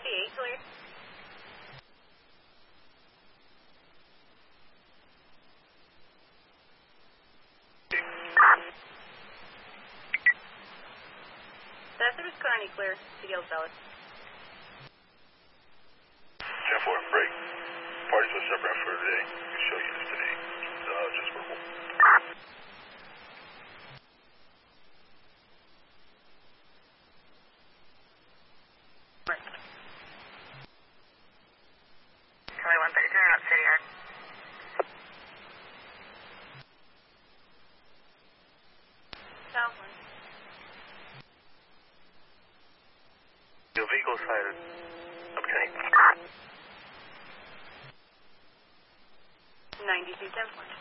Copy 8, clear. That service Kearney, clear. CDL solid. 10-4, break. Parties will separate for today. We show units today. Just verbal. Charlie 132, out City Yard. Southland. Your vehicle sighted. Okay. 92, 10-4.